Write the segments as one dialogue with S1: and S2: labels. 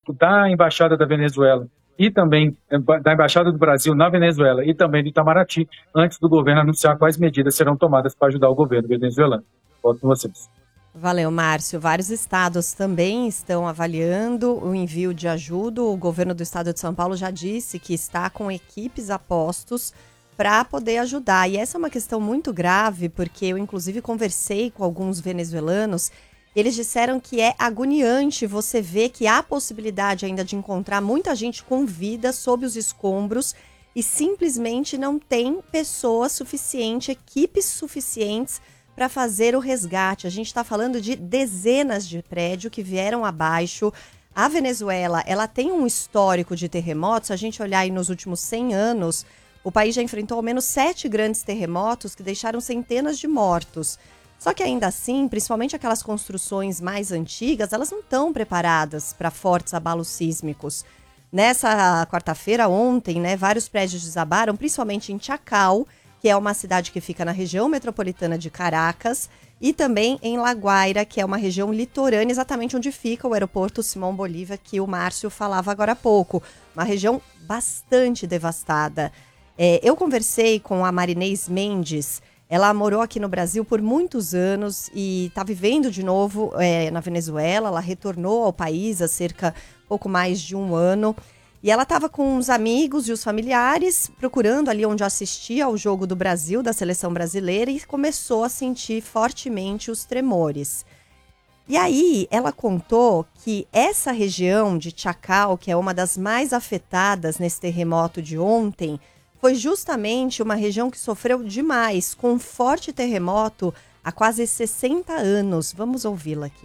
S1: da Embaixada da Venezuela e também da Embaixada do Brasil na Venezuela e também do Itamaraty, antes do governo anunciar quais medidas serão tomadas para ajudar o governo venezuelano. Volto com vocês.
S2: Valeu, Márcio. Vários estados também estão avaliando o envio de ajuda. O governo do estado de São Paulo já disse que está com equipes a postos para poder ajudar. E essa é uma questão muito grave, porque eu, inclusive, conversei com alguns venezuelanos. Eles disseram que é agoniante você ver que há possibilidade ainda de encontrar muita gente com vida sob os escombros e simplesmente não tem pessoas suficientes, equipes suficientes para fazer o resgate. A gente está falando de dezenas de prédios que vieram abaixo. A Venezuela, ela tem um histórico de terremotos. Se a gente olhar aí nos últimos 100 anos, o país já enfrentou ao menos 7 grandes terremotos que deixaram centenas de mortos. Só que ainda assim, principalmente aquelas construções mais antigas, elas não estão preparadas para fortes abalos sísmicos. Nessa quarta-feira, ontem, né, vários prédios desabaram, principalmente em Chacal, que é uma cidade que fica na região metropolitana de Caracas, e também em La Guaira, que é uma região litorânea, exatamente onde fica o aeroporto Simão Bolívar, que o Márcio falava agora há pouco. Uma região bastante devastada. Eu conversei com a Marinês Mendes. Ela morou aqui no Brasil por muitos anos e está vivendo de novo na Venezuela. Ela retornou ao país há pouco mais de um ano. E ela estava com os amigos e os familiares procurando ali onde assistia ao jogo do Brasil, da seleção brasileira, e começou a sentir fortemente os tremores. E aí ela contou que essa região de Chacal, que é uma das mais afetadas nesse terremoto de ontem, foi justamente uma região que sofreu demais, com um forte terremoto há quase 60 anos. Vamos ouvi-la aqui.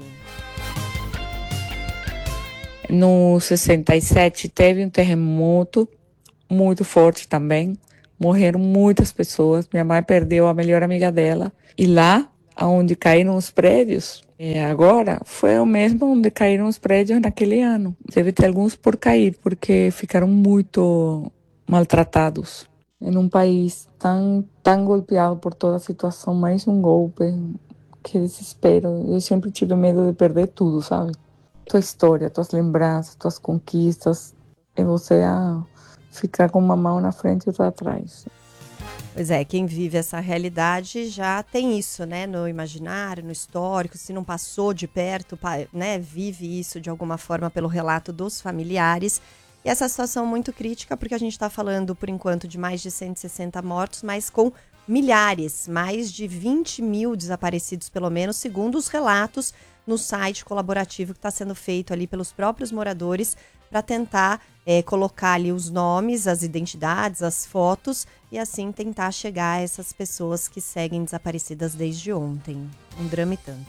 S3: No 67 teve um terremoto muito forte também. Morreram muitas pessoas. Minha mãe perdeu a melhor amiga dela. E lá, onde caíram os prédios, agora foi o mesmo onde caíram os prédios naquele ano. Deve ter alguns por cair, porque ficaram muito maltratados. Em um país tão golpeado por toda a situação, mais um golpe, que desespero. Eu sempre tive medo de perder tudo, sabe? Tua história, tuas lembranças, tuas conquistas, e você ficar com uma mão na frente e outra atrás.
S2: Pois é, quem vive essa realidade já tem isso, né, no imaginário, no histórico, se não passou de perto, né, vive isso de alguma forma pelo relato dos familiares. E essa situação é muito crítica, porque a gente está falando, por enquanto, de mais de 160 mortos, mas com milhares, mais de 20 mil desaparecidos, pelo menos, segundo os relatos no site colaborativo que está sendo feito ali pelos próprios moradores para tentar colocar ali os nomes, as identidades, as fotos e assim tentar chegar a essas pessoas que seguem desaparecidas desde ontem. Um drama e tanto.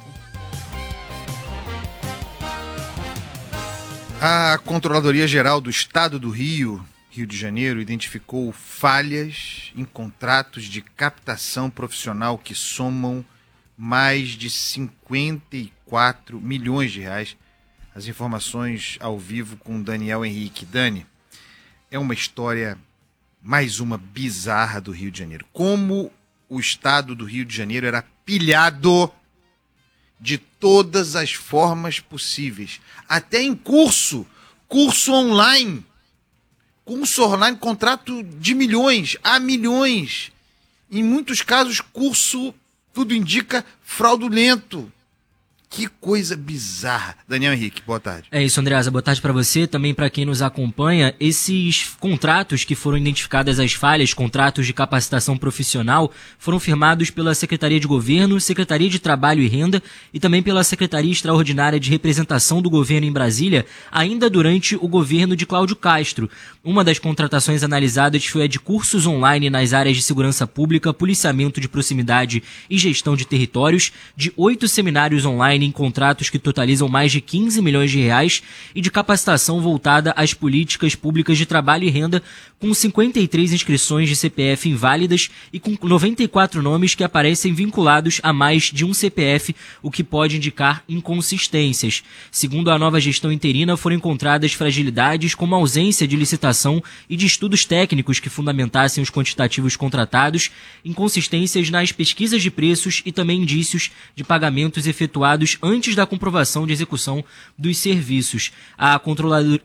S4: A Controladoria Geral do Estado do Rio de Janeiro, identificou falhas em contratos de captação profissional que somam mais de 54 milhões de reais. As informações ao vivo com Daniel Henrique. Dani, é uma história, mais uma bizarra do Rio de Janeiro. Como o estado do Rio de Janeiro era pilhado de todas as formas possíveis. Até em curso online, contrato de milhões a milhões. Em muitos casos, curso, tudo indica, fraudulento. Que coisa bizarra. Daniel Henrique, boa tarde.
S5: É isso, Andreasa. Boa tarde para você, também para quem nos acompanha. Esses contratos que foram identificadas as falhas, contratos de capacitação profissional, foram firmados pela Secretaria de Governo, Secretaria de Trabalho e Renda e também pela Secretaria Extraordinária de Representação do Governo em Brasília, ainda durante o governo de Cláudio Castro. Uma das contratações analisadas foi a de cursos online nas áreas de segurança pública, policiamento de proximidade e gestão de territórios, de 8 seminários online em contratos que totalizam mais de 15 milhões de reais e de capacitação voltada às políticas públicas de trabalho e renda, com 53 inscrições de CPF inválidas e com 94 nomes que aparecem vinculados a mais de um CPF, o que pode indicar inconsistências. Segundo a nova gestão interina, foram encontradas fragilidades como a ausência de licitação e de estudos técnicos que fundamentassem os quantitativos contratados, inconsistências nas pesquisas de preços e também indícios de pagamentos efetuados antes da comprovação de execução dos serviços. A